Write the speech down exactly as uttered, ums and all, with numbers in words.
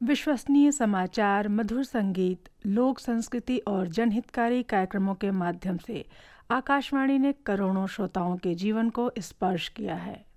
विश्वसनीय समाचार, मधुर संगीत, लोक संस्कृति और जनहितकारी कार्यक्रमों के माध्यम से आकाशवाणी ने करोड़ों श्रोताओं के जीवन को स्पर्श किया है।